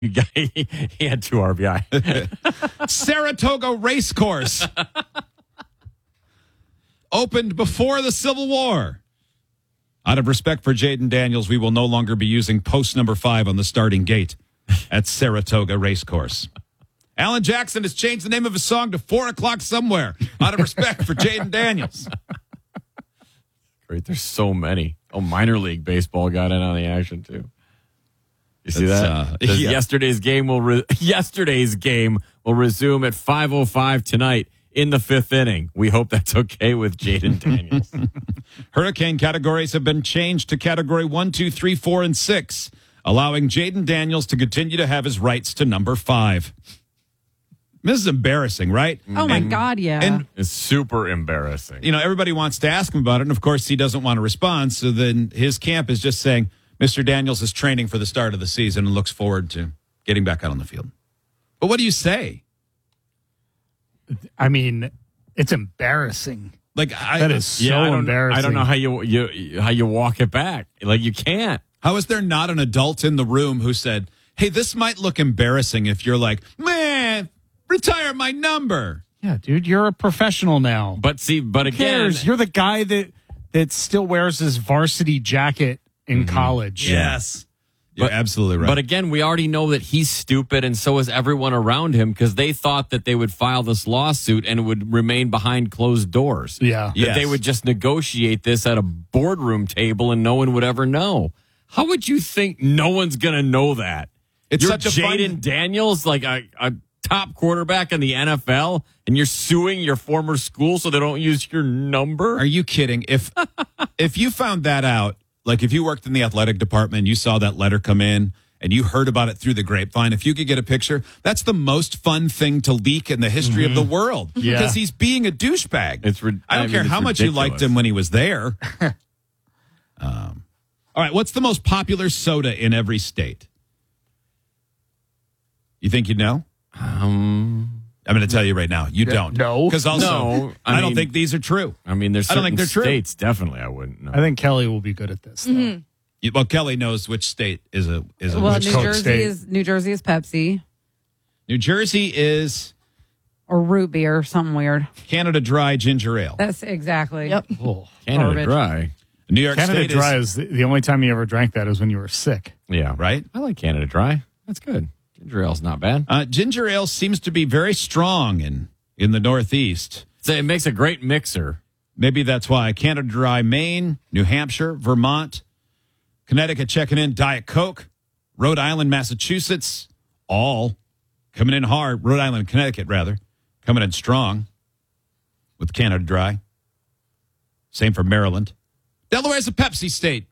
He had 2 RBI. Saratoga Racecourse opened before the Civil War. Out of respect for Jaden Daniels, we will no longer be using post number 5 on the starting gate at Saratoga Racecourse. Alan Jackson has changed the name of his song to 4 O'Clock Somewhere out of respect for Jaden Daniels. Great, there's so many. Oh, minor league baseball got in on the action too. You see that? Yeah. Yesterday's game will resume at 5:05 tonight in the 5th inning. We hope that's okay with Jaden Daniels. Hurricane categories have been changed to category 1, 2, 3, 4, and 6, allowing Jaden Daniels to continue to have his rights to number 5. This is embarrassing, right? Oh, my God, yeah. And, It's super embarrassing. everybody wants to ask him about it, and of course he doesn't want to respond, so then his camp is just saying, Mr. Daniels is training for the start of the season and looks forward to getting back out on the field. But what do you say? I mean, it's embarrassing. That is so embarrassing. I don't know how you walk it back. Like, you can't. How is there not an adult in the room who said, hey, this might look embarrassing if you're like, man, retire my number. Yeah, dude, you're a professional now. But Who again, cares? You're the guy that still wears his varsity jacket in college. Yes. You're absolutely right. But again, we already know that he's stupid, and so is everyone around him, because they thought that they would file this lawsuit and it would remain behind closed doors. Yeah. That they would just negotiate this at a boardroom table and no one would ever know. How would you think no one's going to know that? It's You're such a Jaden Daniels, like a top quarterback in the NFL, and you're suing your former school so they don't use your number? Are you kidding? If you found that out, like if you worked in the athletic department, you saw that letter come in and you heard about it through the grapevine, if you could get a picture, that's the most fun thing to leak in the history of the world. Yeah. Because he's being a douchebag. I don't care how much you liked him when he was there. All right, what's the most popular soda in every state? You think you know? I'm going to tell you right now. You don't. No. Because also, No, I don't think these are true. I mean, there's I don't certain think they're true. states, definitely, I wouldn't know. I think Kelly will be good at this. Though. Well, Kelly knows which state is a Well, which New Coke Jersey state. is Pepsi New Jersey is or root beer or something weird. Canada Dry Ginger Ale. That's exactly. Yep. Oh. Canada garbage. Dry. New York Canada State Dry is the only time you ever drank that is when you were sick. Yeah. right. I like Canada Dry. That's good. Ginger ale's not bad. Ginger ale seems to be very strong in the Northeast. So it makes a great mixer. Maybe that's why. Canada Dry, Maine, New Hampshire, Vermont, Connecticut checking in Diet Coke, Rhode Island, Massachusetts, all coming in hard. Rhode Island, Connecticut, rather, coming in strong with Canada Dry. Same for Maryland. Delaware's a Pepsi state.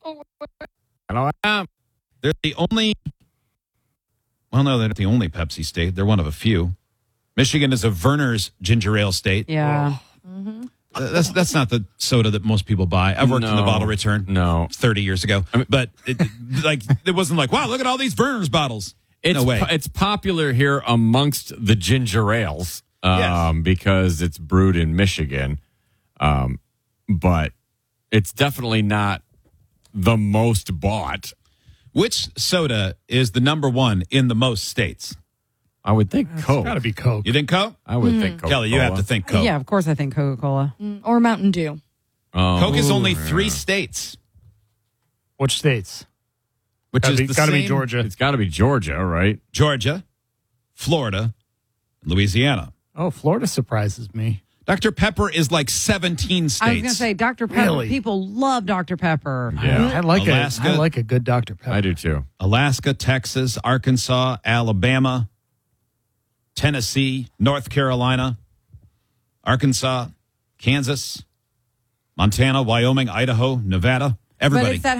They're the only... Well, no, they're not the only Pepsi state. They're one of a few. Michigan is a Verner's ginger ale state. Yeah. That's not the soda that most people buy. I've worked in the No. bottle return. No. 30 years ago. But it wasn't like, wow, look at all these Verner's bottles. It's No way. It's popular here amongst the ginger ales Yes. because it's brewed in Michigan. But it's definitely not the most bought. Which soda is the number one in the most states? I would think Coke. It's got to be Coke. You think Coke? I would think Coke. Kelly, you have to think Coke. Yeah, of course I think Coca-Cola. Or Mountain Dew. Coke is only 3 states. Which states? Which is the Got to be same- Georgia. It's got to be Georgia, right? Georgia, Florida, Louisiana. Oh, Florida surprises me. Dr. Pepper is like 17 states. I was going to say Dr. Pepper. Really? People love Dr. Pepper. Yeah. I like Alaska. I like a good Dr. Pepper. I do too. Alaska, Texas, Arkansas, Alabama, Tennessee, North Carolina, Arkansas, Kansas, Montana, Wyoming, Idaho, Nevada. But Everybody. it's that